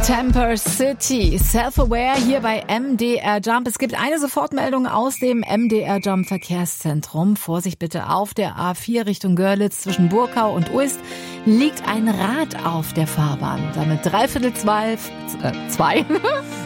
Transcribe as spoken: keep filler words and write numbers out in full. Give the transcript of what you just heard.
Temper City, Self-Aware hier bei M D R Jump. Es gibt eine Sofortmeldung aus dem M D R Jump Verkehrszentrum. Vorsicht bitte, auf der A vier Richtung Görlitz zwischen Burkau und Uist liegt ein Rad auf der Fahrbahn. Damit dreiviertel zwei, äh, zwei